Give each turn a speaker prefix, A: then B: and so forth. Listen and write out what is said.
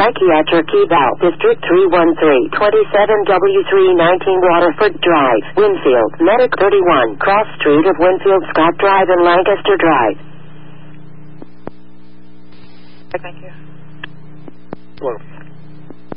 A: Psychiatric Eval, District 313, 27W319 Waterford Drive, Winfield, Medic 31, Cross Street of Winfield, Scott Drive and Lancaster Drive.
B: Thank you.
C: Well.